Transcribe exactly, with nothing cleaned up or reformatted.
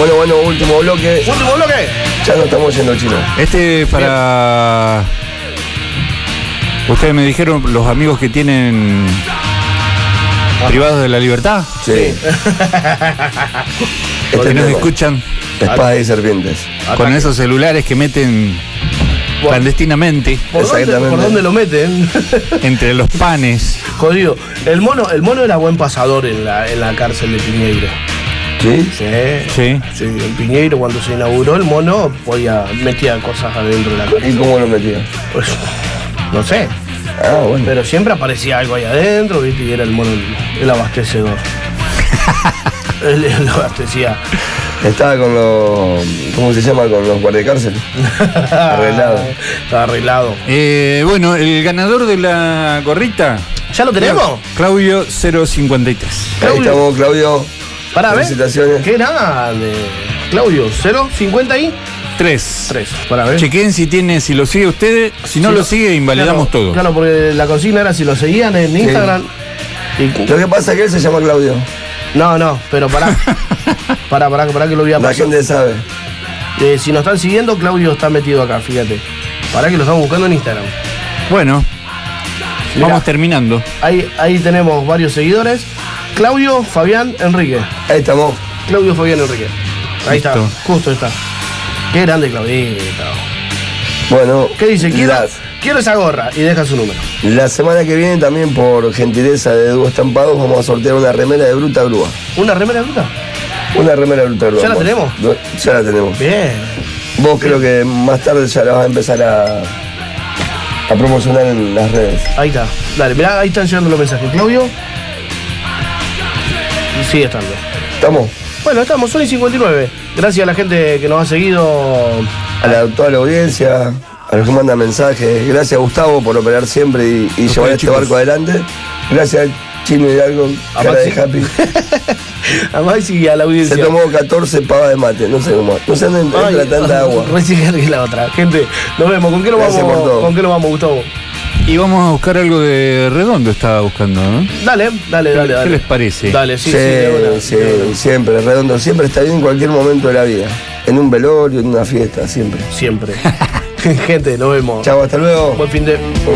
Bueno, bueno, último bloque. ¿Último bloque? Ya no estamos yendo chino. Este para... Ustedes me dijeron los amigos que tienen privados de la libertad. Sí. Que Este nos tema. escuchan Espadas y serpientes. con esos celulares que meten clandestinamente ¿Por dónde, Exactamente. ¿Por dónde lo meten? entre los panes. Jodido. El mono, el mono era buen pasador en la, en la cárcel de Piñeiro. ¿Sí? Sí. Sí. Sí, en Piñeiro cuando se inauguró el mono podía metía cosas adentro de la ¿Y cárcel. cómo lo metía? Pues, no sé. Ah, bueno. Pero siempre aparecía algo ahí adentro, ¿viste? Y era el mono el, el abastecedor. Él, él abastecía. Estaba con los... ¿Cómo se llama? Con los guardacárcel. Arreglado. Estaba arreglado. Eh, bueno, el ganador de la gorrita, ¿Ya lo tenemos? Claudio cero cincuenta y tres. Ahí Claudio. estamos, Claudio. Para ver. Felicitaciones. Qué grande. Claudio, cero cincuenta y tres. tres. Para ver. Chequen si tiene, si lo sigue usted, si no Si lo no- sigue, invalidamos claro, todo. Claro, porque la consigna era si lo seguían en Instagram. Y- Lo que pasa es que él se llama Claudio. no, no, pero pará. pará, pará, pará que lo voy a La pasar. gente sabe. Eh, si nos están siguiendo, Claudio está metido acá, fíjate. Pará que lo estamos buscando en Instagram. Bueno, Mirá, vamos terminando. ahí, ahí tenemos varios seguidores. Claudio Fabián Enrique. Ahí estamos. Claudio Fabián Enrique. Ahí Listo. está, justo está. Qué grande Claudito. Bueno. ¿Qué dice? Quiero, Las- quiero esa gorra y deja su número. La semana que viene también, por gentileza de Dúo Estampados, vamos a sortear una remera de Bruta Grúa. ¿Una remera bruta? Una remera de Bruta Grúa. ¿Ya la vos. tenemos? No, ya la tenemos. Bien. Vos creo que más tarde ya la vas a empezar a, a promocionar en las redes. Ahí está. Dale, mirá, ahí están llegando los mensajes. Claudio. Sigue estando. ¿Estamos? Bueno, estamos, son y cincuenta y nueve. Gracias a la gente que nos ha seguido. A la, toda la audiencia, a los que mandan mensajes. Gracias, Gustavo, por operar siempre y, y llevar este chicos. barco adelante. Gracias al Chino Hidalgo, A cara de Maxi. happy. A Maxi y a la audiencia. Se tomó catorce pavas de mate, no sé cómo. No sé dónde Ay, entra tanta agua. Reciclar que la otra. Gente, nos vemos. ¿Con qué nos Gracias vamos? por todo. ¿Con qué nos vamos, Gustavo? Y vamos a buscar algo de redondo, estaba buscando, ¿no? Dale, dale, dale, ¿Qué dale. les parece? Dale, sí, Sí, sí, de una, sí, de una. siempre, redondo. Siempre está bien en cualquier momento de la vida. En un velorio, en una fiesta, siempre. Siempre. Gente, nos vemos. Chao, hasta luego. Buen fin de.